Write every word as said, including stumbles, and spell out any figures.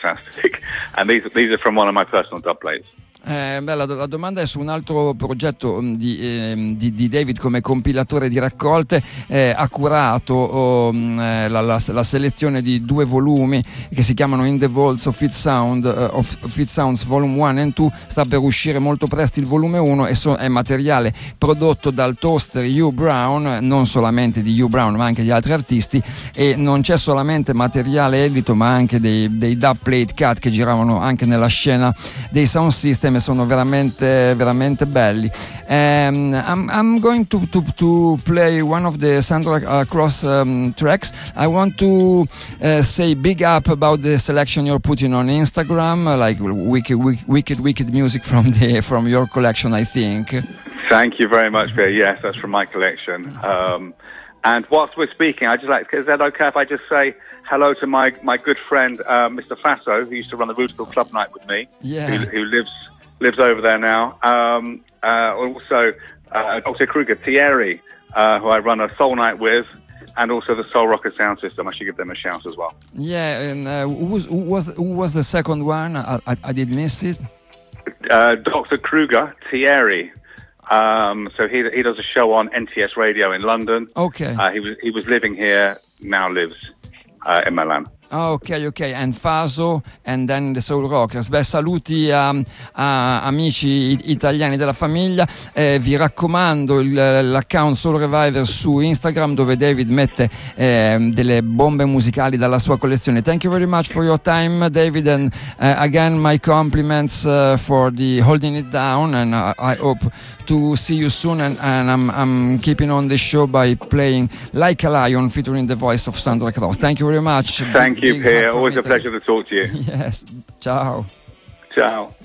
fantastic. And these these are from one of my personal dub plates. Eh, beh, la, la domanda è su un altro progetto di, eh, di, di David come compilatore di raccolte. Eh, ha curato oh, eh, la, la, la selezione di due volumi che si chiamano In the Vaults of It Sound uh, of, of It Sounds Volume uno and due. Sta per uscire molto presto il volume uno e so, è materiale prodotto dal toaster Hugh Brown, non solamente di Hugh Brown ma anche di altri artisti, e non c'è solamente materiale edito ma anche dei, dei dub plate cut che giravano anche nella scena dei sound system. Sono veramente veramente belli. um, I'm, I'm going to, to, to play one of the Sandra Cross um, tracks. I want to uh, say big up about the selection you're putting on Instagram, like wicked wicked wicked, wicked music from the from your collection, I think. Thank you very much, Pierre. Yes, that's from my collection. Um, and whilst we're speaking, I just like, is that okay if I just say hello to my, my good friend uh, Mister Faso, who used to run the Rootsville Club Night with me, yeah. who, who lives lives over there now. Um, uh, also, uh, Doctor Kruger, Thierry, uh, who I run a Soul Night with, and also the Soul Rocker Sound System. I should give them a shout as well. Yeah, and uh, who, was, who was who was the second one? I, I, I did miss it. Uh, Doctor Kruger, Thierry. Um, so he he does a show on N T S Radio in London. Okay. Uh, he was he was living here, now lives uh, in Milan. Oh, ok, ok, and Faso and then the Soul Rockers. Beh, saluti a, a amici italiani della famiglia. Eh, vi raccomando il, l'account Soul Reviver su Instagram, dove David mette eh, delle bombe musicali dalla sua collezione. Thank you very much for your time, David, and uh, again my compliments uh, for the holding it down, and uh, I hope to see you soon, and, and I'm, I'm keeping on the show by playing Like a Lion featuring the voice of Sandra Cross. Thank you very much. Thank you, Pierre. Always a pleasure to talk to you. Yes. Ciao. Ciao.